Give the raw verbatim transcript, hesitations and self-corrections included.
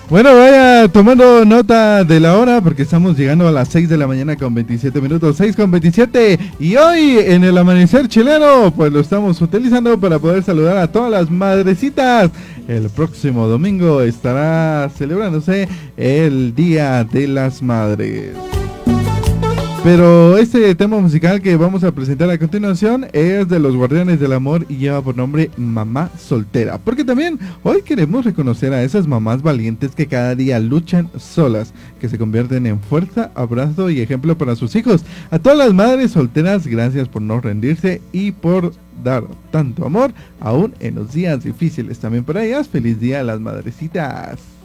Bueno, vaya tomando nota de la hora porque estamos llegando a las seis de la mañana con veintisiete minutos, seis con veintisiete, y hoy en el amanecer chileno pues lo estamos utilizando para poder saludar a todas las madrecitas. El próximo domingo estará celebrándose el Día de las Madres. Pero este tema musical que vamos a presentar a continuación es de los Guardianes del Amor y lleva por nombre Mamá Soltera. Porque también hoy queremos reconocer a esas mamás valientes que cada día luchan solas, que se convierten en fuerza, abrazo y ejemplo para sus hijos. A todas las madres solteras, gracias por no rendirse y por dar tanto amor, aún en los días difíciles. También para ellas, feliz día a las madrecitas.